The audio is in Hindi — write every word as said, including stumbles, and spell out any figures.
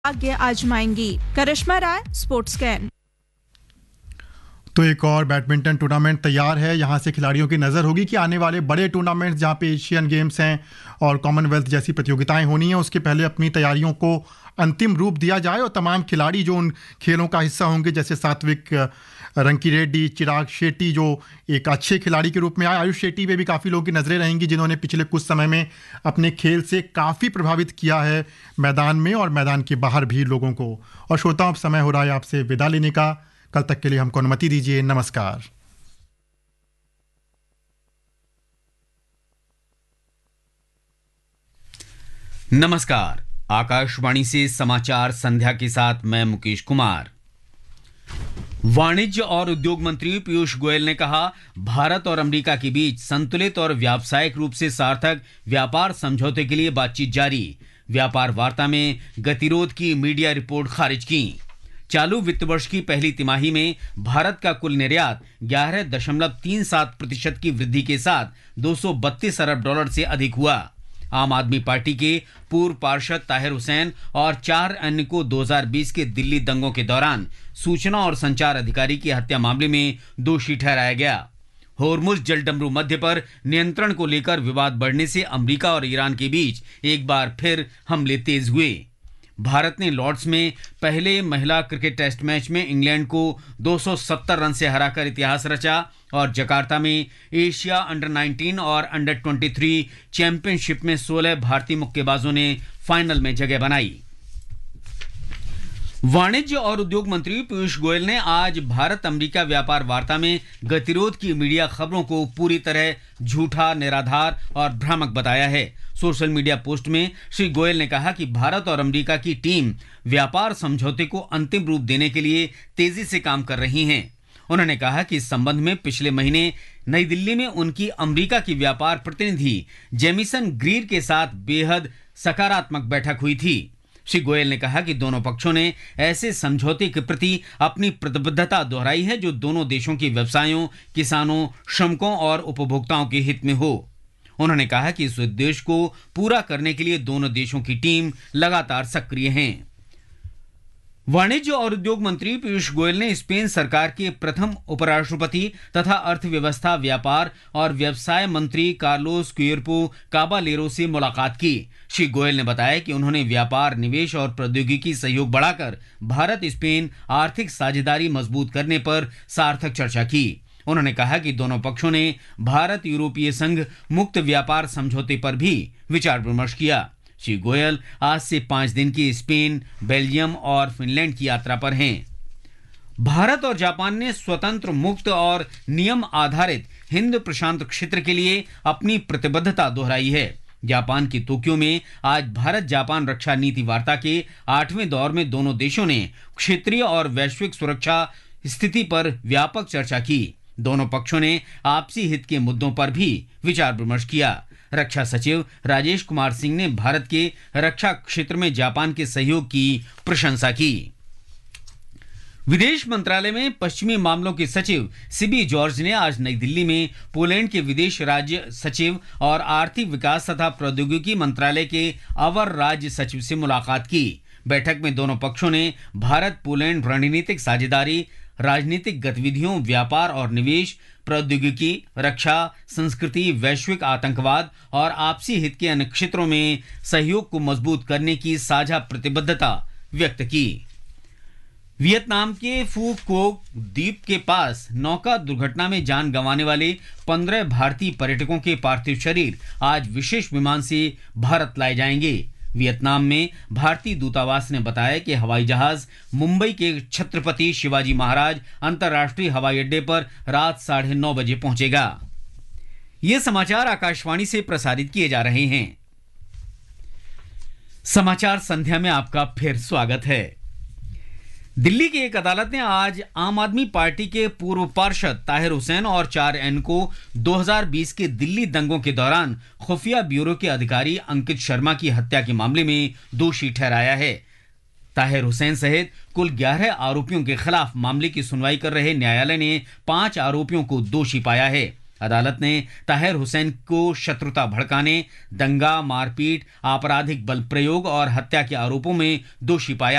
आगे आजमाएंगी। करिश्मा राय, स्पोर्ट्स कैन। तो एक और बैडमिंटन टूर्नामेंट तैयार है। यहाँ से खिलाड़ियों की नज़र होगी कि आने वाले बड़े टूर्नामेंट्स जहाँ पे एशियन गेम्स हैं और कॉमनवेल्थ जैसी प्रतियोगिताएं होनी हैं, उसके पहले अपनी तैयारियों को अंतिम रूप दिया जाए और तमाम खिलाड़ी जो उन खेलों का हिस्सा होंगे, जैसे सात्विक रंकीरेड्डी, चिराग शेट्टी जो एक अच्छे खिलाड़ी के रूप में आए, आयुष शेट्टी पे भी काफ़ी लोगों की नज़रें रहेंगी जिन्होंने पिछले कुछ समय में अपने खेल से काफ़ी प्रभावित किया है मैदान में और मैदान के बाहर भी लोगों को। और श्रोताओं, अब समय हो रहा है आपसे विदा लेने का। कल तक के लिए हमको अनुमति दीजिए। नमस्कार। नमस्कार। आकाशवाणी से समाचार संध्या के साथ मैं मुकेश कुमार। वाणिज्य और उद्योग मंत्री पीयूष गोयल ने कहा, भारत और अमेरिका के बीच संतुलित और व्यावसायिक रूप से सार्थक व्यापार समझौते के लिए बातचीत जारी। व्यापार वार्ता में गतिरोध की मीडिया रिपोर्ट खारिज की। चालू वित्त वर्ष की पहली तिमाही में भारत का कुल निर्यात ग्यारह दशमलव तीन सात प्रतिशत की वृद्धि के साथ दो सौ बत्तीस अरब डॉलर से अधिक हुआ। आम आदमी पार्टी के पूर्व पार्षद ताहिर हुसैन और चार अन्य को दो हज़ार बीस के दिल्ली दंगों के दौरान सूचना और संचार अधिकारी की हत्या मामले में दोषी ठहराया गया। होर्मुज जलडमरू मध्य पर नियंत्रण को लेकर विवाद बढ़ने से अमेरिका और ईरान के बीच एक बार फिर हमले तेज हुए। भारत ने लॉर्ड्स में पहले महिला क्रिकेट टेस्ट मैच में इंग्लैंड को दो सौ सत्तर रन से हराकर इतिहास रचा और जकार्ता में एशिया अंडर नाइनटीन और अंडर तेईस चैंपियनशिप में सोलह भारतीय मुक्केबाजों ने फाइनल में जगह बनाई। वाणिज्य और उद्योग मंत्री पीयूष गोयल ने आज भारत अमेरिका व्यापार वार्ता में गतिरोध की मीडिया खबरों को पूरी तरह झूठा, निराधार और भ्रामक बताया है। सोशल मीडिया पोस्ट में श्री गोयल ने कहा कि भारत और अमेरिका की टीम व्यापार समझौते को अंतिम रूप देने के लिए तेजी से काम कर रही हैं। उन्होंने कहा कि इस संबंध में पिछले महीने नई दिल्ली में उनकी अमेरिका की व्यापार प्रतिनिधि जेमिसन ग्रीर के साथ बेहद सकारात्मक बैठक हुई थी। श्री गोयल ने कहा कि दोनों पक्षों ने ऐसे समझौते के प्रति अपनी प्रतिबद्धता दोहराई है जो दोनों देशों के व्यवसायों, किसानों, श्रमिकों और उपभोक्ताओं के हित में हो। उन्होंने कहा कि इस उद्देश्य को पूरा करने के लिए दोनों देशों की टीम लगातार सक्रिय हैं। वाणिज्य और उद्योग मंत्री पीयूष गोयल ने स्पेन सरकार के प्रथम उपराष्ट्रपति तथा अर्थव्यवस्था, व्यापार और व्यवसाय मंत्री कार्लोस क्विर्पो काबालेरो से मुलाकात की। श्री गोयल ने बताया कि उन्होंने व्यापार, निवेश और प्रौद्योगिकी सहयोग बढ़ाकर भारत स्पेन आर्थिक साझेदारी मजबूत करने पर सार्थक चर्चा की। उन्होंने कहा कि दोनों पक्षों ने भारत यूरोपीय संघ मुक्त व्यापार समझौते पर भी विचार विमर्श किया। श्री गोयल आज से पांच दिन की स्पेन, बेल्जियम और फिनलैंड की यात्रा पर हैं। भारत और जापान ने स्वतंत्र, मुक्त और नियम आधारित हिंद प्रशांत क्षेत्र के लिए अपनी प्रतिबद्धता दोहराई है। जापान के तोक्यो में आज भारत जापान रक्षा नीति वार्ता के आठवें दौर में दोनों देशों ने क्षेत्रीय और वैश्विक सुरक्षा स्थिति पर व्यापक चर्चा की। दोनों पक्षों ने आपसी हित के मुद्दों पर भी विचार विमर्श किया। रक्षा सचिव राजेश कुमार सिंह ने भारत के रक्षा क्षेत्र में जापान के सहयोग की प्रशंसा की। विदेश मंत्रालय में पश्चिमी मामलों के सचिव सिबी जॉर्ज ने आज नई दिल्ली में पोलैंड के विदेश राज्य सचिव और आर्थिक विकास तथा प्रौद्योगिकी मंत्रालय के अवर राज्य सचिव से मुलाकात की। बैठक में दोनों पक्षों ने भारत पोलैंड रणनीतिक साझेदारी, राजनीतिक गतिविधियों, व्यापार और निवेश, प्रौद्योगिकी, रक्षा, संस्कृति, वैश्विक आतंकवाद और आपसी हित के अन्य क्षेत्रों में सहयोग को मजबूत करने की साझा प्रतिबद्धता व्यक्त की। वियतनाम के फू कोक द्वीप के पास नौका दुर्घटना में जान गंवाने वाले पंद्रह भारतीय पर्यटकों के पार्थिव शरीर आज विशेष विमान से भारत लाए जाएंगे। वियतनाम में भारतीय दूतावास ने बताया कि हवाई जहाज मुंबई के छत्रपति शिवाजी महाराज अंतर्राष्ट्रीय हवाई अड्डे पर रात साढ़े नौ बजे पहुंचेगा। ये समाचार आकाशवाणी से प्रसारित किए जा रहे हैं। समाचार संध्या में आपका फिर स्वागत है। दिल्ली की एक अदालत ने आज आम आदमी पार्टी के पूर्व पार्षद ताहिर हुसैन और चार अन्य को दो हज़ार बीस के दिल्ली दंगों के दौरान खुफिया ब्यूरो के अधिकारी अंकित शर्मा की हत्या के मामले में दोषी ठहराया है। ताहिर हुसैन सहित कुल ग्यारह आरोपियों के खिलाफ मामले की सुनवाई कर रहे न्यायालय ने पांच आरोपियों को दोषी पाया है। अदालत ने ताहिर हुसैन को शत्रुता भड़काने, दंगा, मारपीट, आपराधिक बल प्रयोग और हत्या के आरोपों में दोषी पाया।